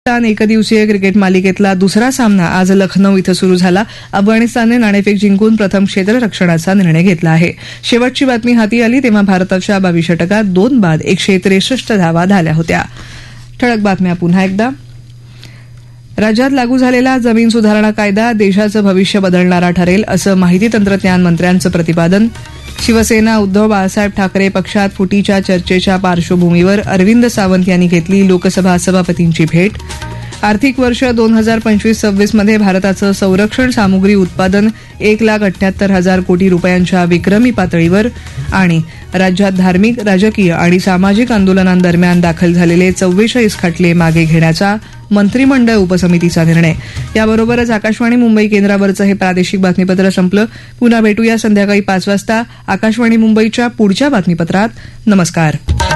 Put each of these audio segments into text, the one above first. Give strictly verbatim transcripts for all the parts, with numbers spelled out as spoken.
अफगाणिस्तान एकदिवसीय क्रिकेट मालिकेतला दुसरा सामना आज लखनौ इथं सुरू झाला. अफगाणिस्तानने नाणेफेक जिंकून प्रथम क्षेत्ररक्षणाचा निर्णय घेतला आहे. शेवटची बातमी हाती आली तेव्हा भारताच्या बावीस षटकात दोन बाद एकशे त्रेसष्ट धावा झाल्या होत्या. ठळक बातम्या पुन्हा एकदा. राज्यात लागू झालेला जमीन सुधारणा कायदा देशाचं भविष्य बदलणारा ठरेल असं माहिती तंत्रज्ञान मंत्र्यांचं प्रतिपादन. शिवसेना उद्धव बाळासाहेब ठाकरे पक्षात फुटीच्या चर्चेच्या पार्श्वभूमीवर अरविंद सावंत यांनी घेतली लोकसभा सभापतींची भेट. आर्थिक वर्ष दोन हजार पंचवीस सव्वीस मध्ये भारताचं संरक्षण सामुग्री उत्पादन एक लाख अठ्याहत्तर हजार कोटी रुपयांच्या विक्रमी पातळीवर. आणि राज्यात धार्मिक राजकीय आणि सामाजिक आंदोलनांदरम्यान दाखल झालेले चव्वेचाळीस खटले मागे घेण्याचा मंत्रिमंडळ उपसमितीचा निर्णय. याबरोबरच आकाशवाणी मुंबई केंद्रावरचं हे प्रादेशिक बातमीपत्र संपलं. पुन्हा भेटूया संध्याकाळी पाच वाजता आकाशवाणी मुंबईच्या पुढच्या बातमीपत्रात. नमस्कार.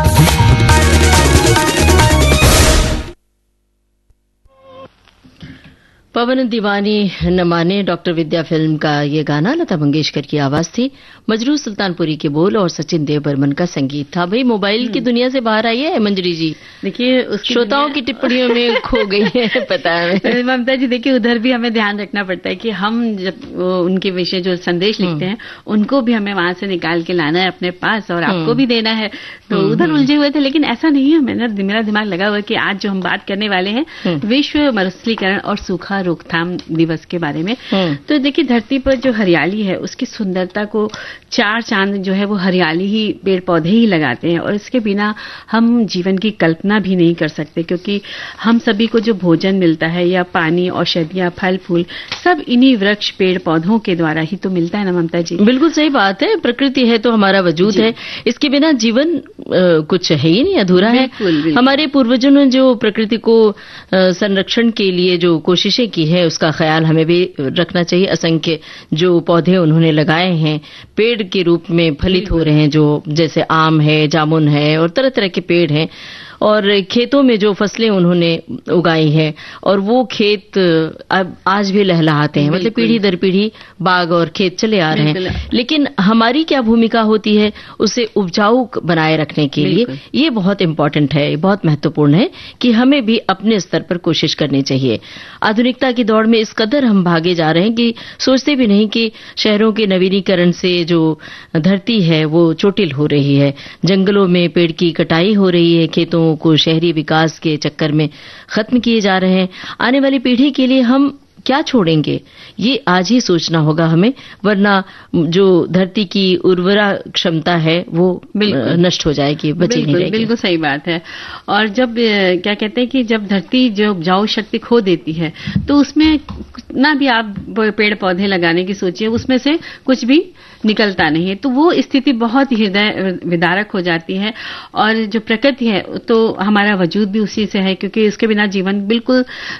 पवन दीवानी न माने डॉक्टर विद्या फिल्म का ये गाना लता मंगेशकर की आवाज थी. मजरू सुल्तानपुरी के बोल और सचिन देव बर्मन का संगीत था. भाई मोबाइल की दुनिया से बाहर आई है मंजरी जी. देखिए श्रोताओं की टिप्पणियों में खो गई है पता है ममता जी. देखिए उधर भी हमें ध्यान रखना पड़ता है कि हम जब उनके विषय जो संदेश लिखते हैं उनको भी हमें वहां से निकाल के लाना है अपने पास और आपको भी देना है. तो उधर उलझे हुए थे लेकिन ऐसा नहीं है. मैंने मेरा दिमाग लगा हुआ है कि आज जो हम बात करने वाले हैं विश्व मरुस्थलीकरण और सूखा रोकथाम दिवस के बारे में. तो देखिए धरती पर जो हरियाली है उसकी सुंदरता को चार चांद जो है वो हरियाली ही पेड़ पौधे ही लगाते हैं. और इसके बिना हम जीवन की कल्पना भी नहीं कर सकते क्योंकि हम सभी को जो भोजन मिलता है या पानी औषधियां फल फूल सब इन्हीं वृक्ष पेड़ पौधों के द्वारा ही तो मिलता है ना ममता जी. बिल्कुल सही बात है. प्रकृति है तो हमारा वजूद है. इसके बिना जीवन आ, कुछ है ही नहीं, अधूरा है. बिल्कुल, बिल्कुल. हमारे पूर्वजों ने जो प्रकृति को संरक्षण के लिए जो कोशिशें की है उसका ख्याल हमें भी रखना चाहिए. असंख्य जो पौधे उन्होंने लगाए हैं पेड़ के रूप में फलित हो रहे हैं, जो जैसे आम है, जामुन है और तरह तरह के पेड़ हैं. और खेतों में जो फसलें उन्होंने उगाई हैं और वो खेत अब आज भी लहलहाते हैं. मतलब पीढ़ी दर पीढ़ी बाग और खेत चले आ रहे हैं. लेकिन हमारी क्या भूमिका होती है उसे उपजाऊ बनाए रखने के लिए. ये बहुत इंपॉर्टेंट है, बहुत महत्वपूर्ण है कि हमें भी अपने स्तर पर कोशिश करनी चाहिए. आधुनिकता की दौड़ में इस कदर हम भागे जा रहे हैं कि सोचते भी नहीं कि शहरों के नवीनीकरण से जो धरती है वो चोटिल हो रही है. जंगलों में पेड़ की कटाई हो रही है, खेतों को शहरी विकास के चक्कर में खत्म किए जा रहे हैं. आने वाली पीढ़ी के लिए हम क्या छोड़ेंगे ये आज ही सोचना होगा हमें, वरना जो धरती की उर्वरा क्षमता है वो नष्ट हो जाएगी, बची नहीं रहेगी. बिल्कुल सही बात है. और जब क्या कहते हैं कि जब धरती जो उपजाऊ शक्ति खो देती है तो उसमें ना भी आप पेड़ पौधे लगाने की सोचिए उसमें से कुछ भी निकलता नहीं है. तो वो स्थिति बहुत ही हृदय विदारक हो जाती है. और जो प्रकृति है तो हमारा वजूद भी उसी से है क्योंकि इसके बिना जीवन बिल्कुल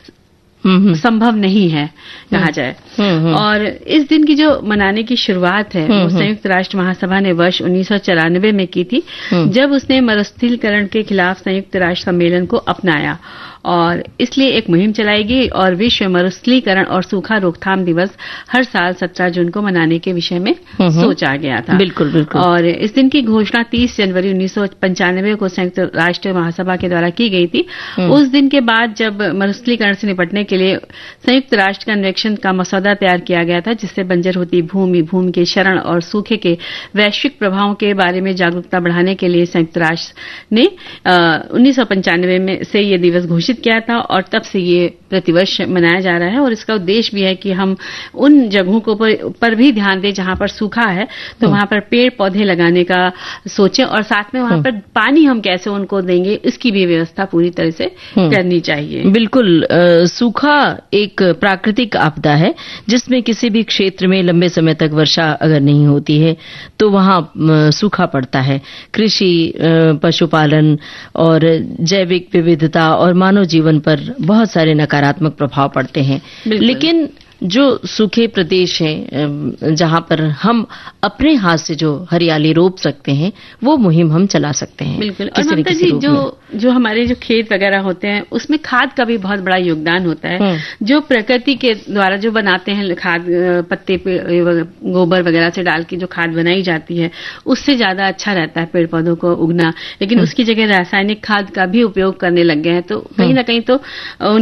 संभव नहीं है कहा जाए. और इस दिन की जो मनाने की शुरुआत है वो संयुक्त राष्ट्र महासभा ने वर्ष उन्नीस सौ चौरानवे में की थी जब उसने मरुस्थलीकरण के खिलाफ संयुक्त राष्ट्र सम्मेलन को अपनाया. और इसलिए एक मुहिम चलाई गई और विश्व मरुस्थलीकरण और सूखा रोकथाम दिवस हर साल सत्रह जून को मनाने के विषय में सोचा गया था. बिल्कुल बिल्कुल. और इस दिन की घोषणा तीस जनवरी उन्नीस सौ पंचानवे को संयुक्त राष्ट्र महासभा के द्वारा की गई थी. उस दिन के बाद जब मरुस्थलीकरण से निपटने के लिए संयुक्त राष्ट्र कन्वेंशन का मसौदा तैयार किया गया था जिससे बंजर होती भूमि, भूमि के क्षरण और सूखे के वैश्विक प्रभावों के बारे में जागरूकता बढ़ाने के लिए संयुक्त राष्ट्र ने उन्नीस सौ पंचानवे में से ये दिवस घोषित किया था. और तब से ये प्रतिवर्ष मनाया जा रहा है. और इसका उद्देश्य भी है कि हम उन जगहों को पर, पर भी ध्यान दें जहां पर सूखा है तो वहां पर पेड़ पौधे लगाने का सोचें और साथ में वहां पर पानी हम कैसे उनको देंगे इसकी भी व्यवस्था पूरी तरह से करनी चाहिए. बिल्कुल. आ, सूखा एक प्राकृतिक आपदा है जिसमें किसी भी क्षेत्र में लंबे समय तक वर्षा अगर नहीं होती है तो वहां सूखा पड़ता है. कृषि, पशुपालन और जैविक विविधता और मानव जीवन पर बहुत सारे नकारात्मक प्रभाव पड़ते हैं. लेकिन जो सूखे प्रदेश हैं जहां पर हम अपने हाथ से जो हरियाली रोप सकते हैं वो मुहिम हम चला सकते हैं. बिल्कुल. और ममता जी जो जो हमारे जो खेत वगैरह होते हैं उसमें खाद का भी बहुत बड़ा योगदान होता है. जो प्रकृति के द्वारा जो बनाते हैं खाद, पत्ते गोबर वगैरह से डाल के जो खाद बनाई जाती है उससे ज्यादा अच्छा रहता है पेड़ पौधों को उगना. लेकिन उसकी जगह रासायनिक खाद का भी उपयोग करने लग गए हैं तो कहीं ना कहीं तो